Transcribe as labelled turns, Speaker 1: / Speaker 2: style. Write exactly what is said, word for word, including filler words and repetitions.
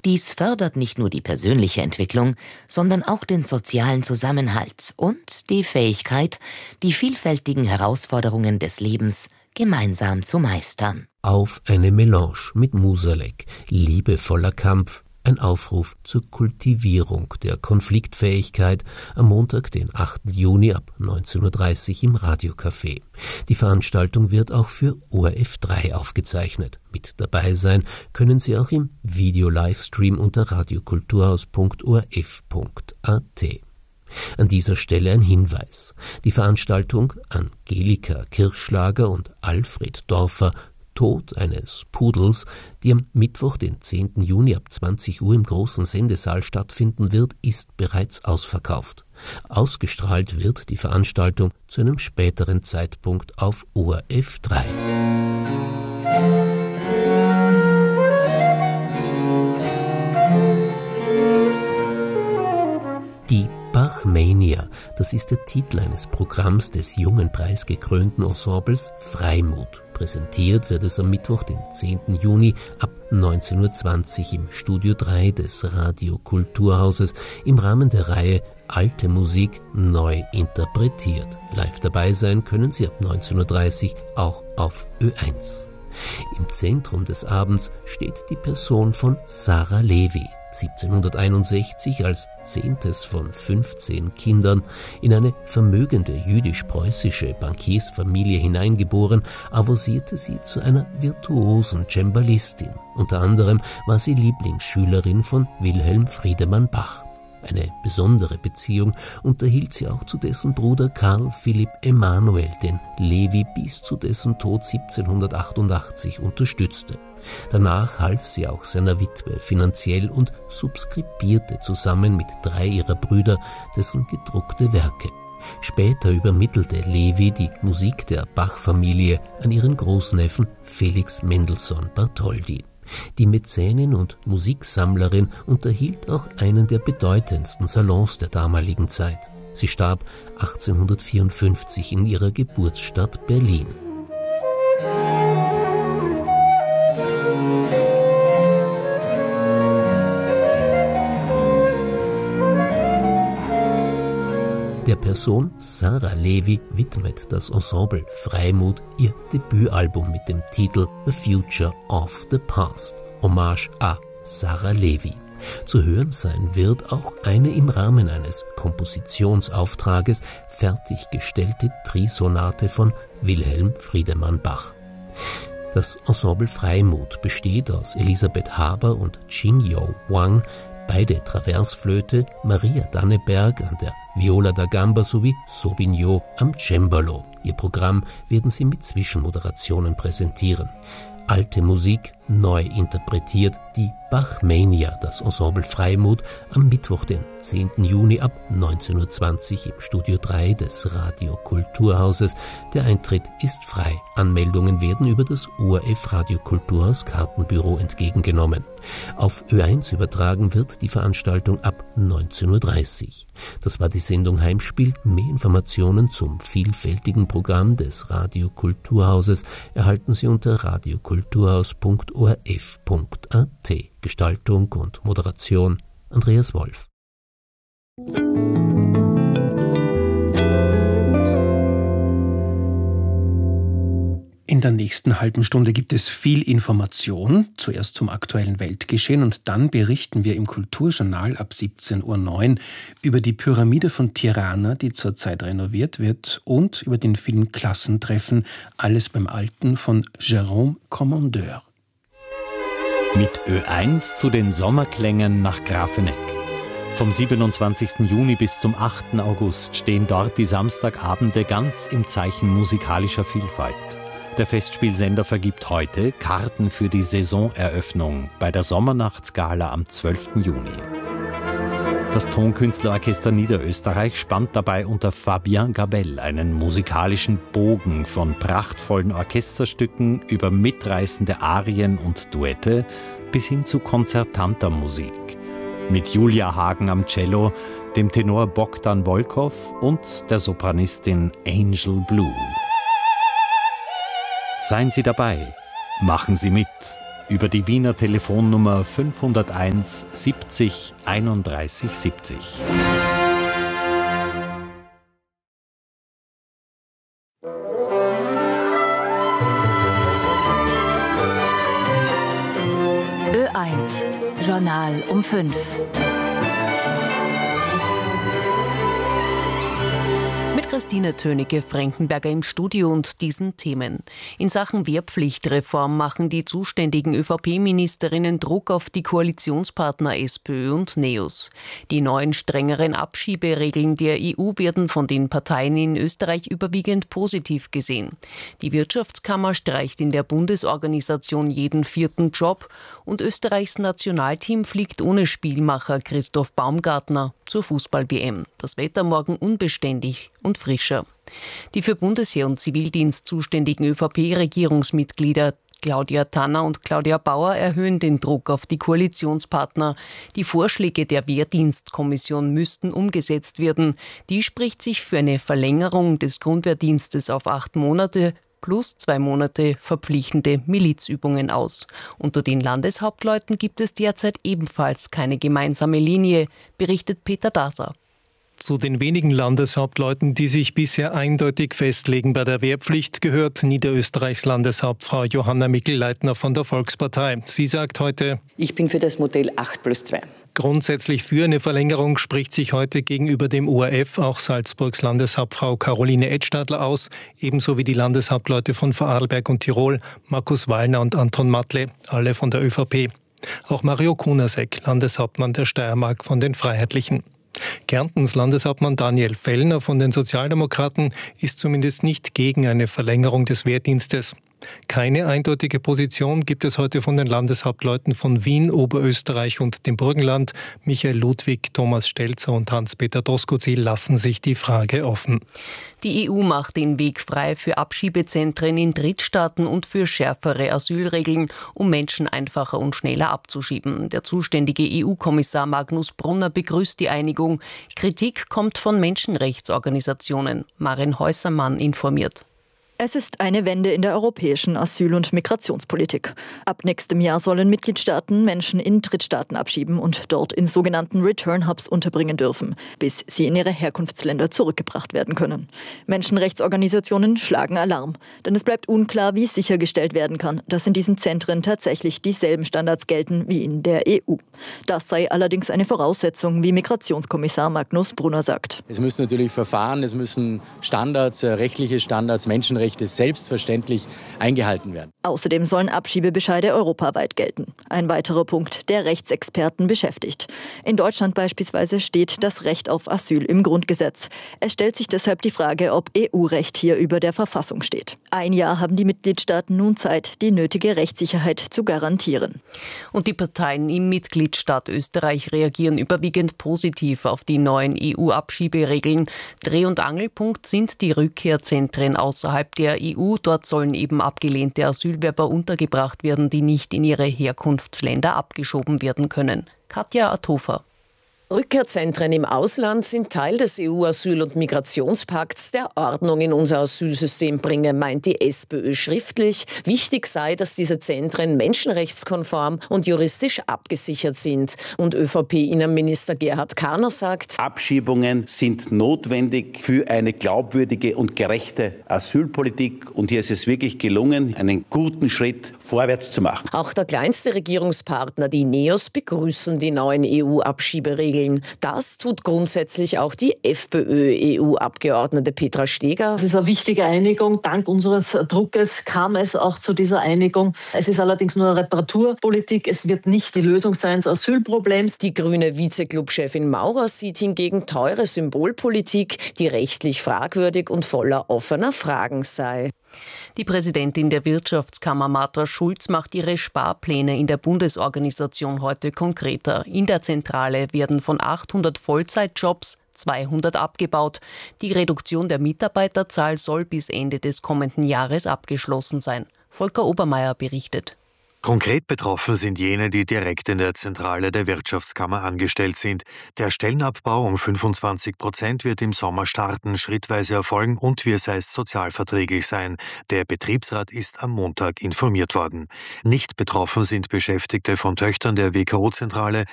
Speaker 1: Dies fördert nicht nur die persönliche Entwicklung, sondern auch den sozialen Zusammenhalt und die Fähigkeit, die vielfältigen Herausforderungen des Lebens gemeinsam zu meistern.
Speaker 2: Auf eine Melange mit Musalek, liebevoller Kampf, ein Aufruf zur Kultivierung der Konfliktfähigkeit am Montag, den achten Juni ab neunzehn Uhr dreißig im Radiocafé. Die Veranstaltung wird auch für O R F drei aufgezeichnet. Mit dabei sein können Sie auch im Video-Livestream unter radiokulturhaus punkt o r f punkt a t. An dieser Stelle ein Hinweis. Die Veranstaltung Angelika Kirchschlager und Alfred Dorfer Tod eines Pudels, die am Mittwoch, den zehnten Juni ab zwanzig Uhr im großen Sendesaal stattfinden wird, ist bereits ausverkauft. Ausgestrahlt wird die Veranstaltung zu einem späteren Zeitpunkt auf O R F drei. Die Bachmania, das ist der Titel eines Programms des jungen preisgekrönten Ensembles Freimut. Präsentiert wird es am Mittwoch, den zehnten Juni ab neunzehn Uhr zwanzig im Studio drei des Radiokulturhauses im Rahmen der Reihe Alte Musik neu interpretiert. Live dabei sein können Sie ab neunzehn Uhr dreißig auch auf Ö eins. Im Zentrum des Abends steht die Person von Sarah Levi. siebzehnhunderteinundsechzig als zehntes von fünfzehn Kindern in eine vermögende jüdisch-preußische Bankiersfamilie hineingeboren, avancierte sie zu einer virtuosen Cembalistin. Unter anderem war sie Lieblingsschülerin von Wilhelm Friedemann Bach. Eine besondere Beziehung unterhielt sie auch zu dessen Bruder Karl Philipp Emanuel, den Levi bis zu dessen Tod siebzehnhundertachtundachtzig unterstützte. Danach half sie auch seiner Witwe finanziell und subskribierte zusammen mit drei ihrer Brüder dessen gedruckte Werke. Später übermittelte Levi die Musik der Bach-Familie an ihren Großneffen Felix Mendelssohn Bartholdy. Die Mäzenin und Musiksammlerin unterhielt auch einen der bedeutendsten Salons der damaligen Zeit. Sie starb achtzehnhundertvierundfünfzig in ihrer Geburtsstadt Berlin. Der Person Sarah Levi widmet das Ensemble Freimut ihr Debütalbum mit dem Titel The Future of the Past, Hommage à Sarah Levi. Zu hören sein wird auch eine im Rahmen eines Kompositionsauftrages fertiggestellte Trisonate von Wilhelm Friedemann Bach. Das Ensemble Freimut besteht aus Elisabeth Haber und Jin-Yo Wang, beide Traversflöte, Maria Danneberg an der Viola da Gamba sowie Sauvignon am Cembalo. Ihr Programm werden sie mit Zwischenmoderationen präsentieren. Alte Musik neu interpretiert, die Bachmania, das Ensemble Freimut, am Mittwoch, den zehnten Juni ab neunzehn Uhr zwanzig im Studio drei des Radiokulturhauses. Der Eintritt ist frei. Anmeldungen werden über das O R F Radiokulturhaus Kartenbüro entgegengenommen. Auf Ö eins übertragen wird die Veranstaltung ab neunzehn Uhr dreißig. Das war die Sendung Heimspiel. Mehr Informationen zum vielfältigen Programm des Radiokulturhauses erhalten Sie unter radiokulturhaus punkt o r f punkt a t. Gestaltung und Moderation Andreas Wolf.
Speaker 3: In der nächsten halben Stunde gibt es viel Information, zuerst zum aktuellen Weltgeschehen und dann berichten wir im Kulturjournal ab siebzehn Uhr neun über die Pyramide von Tirana, die zurzeit renoviert wird, und über den Film Klassentreffen, alles beim Alten von Jérôme Commandeur.
Speaker 4: Mit Ö eins zu den Sommerklängen nach Grafeneck. Vom siebenundzwanzigsten Juni bis zum achten August stehen dort die Samstagabende ganz im Zeichen musikalischer Vielfalt. Der Festspielsender vergibt heute Karten für die Saisoneröffnung bei der Sommernachtsgala am zwölften Juni. Das Tonkünstlerorchester Niederösterreich spannt dabei unter Fabien Gabel einen musikalischen Bogen von prachtvollen Orchesterstücken über mitreißende Arien und Duette bis hin zu konzertanter Musik. Mit Julia Hagen am Cello, dem Tenor Bogdan Volkov und der Sopranistin Angel Blue. Seien Sie dabei, machen Sie mit. über die Wiener Telefonnummer fünfhunderteins siebzig einunddreißig siebzig.
Speaker 5: Ö eins, Journal um fünf.
Speaker 6: Christine Tönecke-Frankenberger im Studio und diesen Themen. In Sachen Wehrpflichtreform machen die zuständigen ÖVP-Ministerinnen Druck auf die Koalitionspartner SPÖ und NEOS. Die neuen strengeren Abschieberegeln der E U werden von den Parteien in Österreich überwiegend positiv gesehen. Die Wirtschaftskammer streicht in der Bundesorganisation jeden vierten Job und Österreichs Nationalteam fliegt ohne Spielmacher Christoph Baumgartner zur Fußball-W M. Das Wetter morgen unbeständig und frischer. Die für Bundesheer und Zivildienst zuständigen ÖVP-Regierungsmitglieder Claudia Tanner und Claudia Bauer erhöhen den Druck auf die Koalitionspartner. Die Vorschläge der Wehrdienstkommission müssten umgesetzt werden. Die spricht sich für eine Verlängerung des Grundwehrdienstes auf acht Monate plus zwei Monate verpflichtende Milizübungen aus. Unter den Landeshauptleuten gibt es derzeit ebenfalls keine gemeinsame Linie, berichtet Peter Daser.
Speaker 7: Zu den wenigen Landeshauptleuten, die sich bisher eindeutig festlegen bei der Wehrpflicht, gehört Niederösterreichs Landeshauptfrau Johanna Mikl-Leitner von der Volkspartei. Sie sagt heute:
Speaker 8: Ich bin für das Modell acht plus zwei.
Speaker 7: Grundsätzlich für eine Verlängerung spricht sich heute gegenüber dem O R F auch Salzburgs Landeshauptfrau Caroline Edstadler aus, ebenso wie die Landeshauptleute von Vorarlberg und Tirol, Markus Wallner und Anton Matle, alle von der ÖVP. Auch Mario Kunasek, Landeshauptmann der Steiermark von den Freiheitlichen. Kärntens Landeshauptmann Daniel Fellner von den Sozialdemokraten ist zumindest nicht gegen eine Verlängerung des Wehrdienstes. Keine eindeutige Position gibt es heute von den Landeshauptleuten von Wien, Oberösterreich und dem Burgenland. Michael Ludwig, Thomas Stelzer und Hans-Peter Doskozil lassen sich die Frage offen.
Speaker 6: Die E U macht den Weg frei für Abschiebezentren in Drittstaaten und für schärfere Asylregeln, um Menschen einfacher und schneller abzuschieben. Der zuständige E U-Kommissar Magnus Brunner begrüßt die Einigung. Kritik kommt von Menschenrechtsorganisationen. Maren Häusermann informiert.
Speaker 9: Es ist eine Wende in der europäischen Asyl- und Migrationspolitik. Ab nächstem Jahr sollen Mitgliedstaaten Menschen in Drittstaaten abschieben und dort in sogenannten Return-Hubs unterbringen dürfen, bis sie in ihre Herkunftsländer zurückgebracht werden können. Menschenrechtsorganisationen schlagen Alarm, denn es bleibt unklar, wie sichergestellt werden kann, dass in diesen Zentren tatsächlich dieselben Standards gelten wie in der E U. Das sei allerdings eine Voraussetzung, wie Migrationskommissar Magnus Brunner sagt.
Speaker 10: Es müssen natürlich Verfahren, es müssen Standards, rechtliche Standards, Menschenrechte selbstverständlich eingehalten werden.
Speaker 9: Außerdem sollen Abschiebebescheide europaweit gelten. Ein weiterer Punkt, der Rechtsexperten beschäftigt. In Deutschland beispielsweise steht das Recht auf Asyl im Grundgesetz. Es stellt sich deshalb die Frage, ob E U-Recht hier über der Verfassung steht. Ein Jahr haben die Mitgliedstaaten nun Zeit, die nötige Rechtssicherheit zu garantieren.
Speaker 6: Und die Parteien im Mitgliedstaat Österreich reagieren überwiegend positiv auf die neuen E U-Abschieberegeln. Dreh- und Angelpunkt sind die Rückkehrzentren außerhalb der E U. Dort sollen eben abgelehnte Asylwerber untergebracht werden, die nicht in ihre Herkunftsländer abgeschoben werden können. Katja Athofer.
Speaker 11: Rückkehrzentren im Ausland sind Teil des E U-Asyl- und Migrationspakts, der Ordnung in unser Asylsystem bringe, meint die SPÖ schriftlich. Wichtig sei, dass diese Zentren menschenrechtskonform und juristisch abgesichert sind. Und ÖVP-Innenminister Gerhard Kahner sagt:
Speaker 12: Abschiebungen sind notwendig für eine glaubwürdige und gerechte Asylpolitik. Und hier ist es wirklich gelungen, einen guten Schritt vorwärts zu machen.
Speaker 11: Auch der kleinste Regierungspartner, die NEOS, begrüßen die neuen E U-Abschieberegeln. Das tut grundsätzlich auch die FPÖ-E U-Abgeordnete Petra Steger.
Speaker 13: Es ist eine wichtige Einigung. Dank unseres Druckes kam es auch zu dieser Einigung. Es ist allerdings nur eine Reparaturpolitik. Es wird nicht die Lösung sein des Asylproblems.
Speaker 11: Die grüne Vizeclubchefin Maurer sieht hingegen teure Symbolpolitik, die rechtlich fragwürdig und voller offener Fragen sei.
Speaker 6: Die Präsidentin der Wirtschaftskammer Martha Schulz macht ihre Sparpläne in der Bundesorganisation heute konkreter. In der Zentrale werden von achthundert Vollzeitjobs zweihundert abgebaut. Die Reduktion der Mitarbeiterzahl soll bis Ende des kommenden Jahres abgeschlossen sein. Volker Obermeier berichtet.
Speaker 14: Konkret betroffen sind jene, die direkt in der Zentrale der Wirtschaftskammer angestellt sind. Der Stellenabbau um fünfundzwanzig Prozent wird im Sommer starten, schrittweise erfolgen und wie es heißt, sozialverträglich sein. Der Betriebsrat ist am Montag informiert worden. Nicht betroffen sind Beschäftigte von Töchtern der W K O-Zentrale,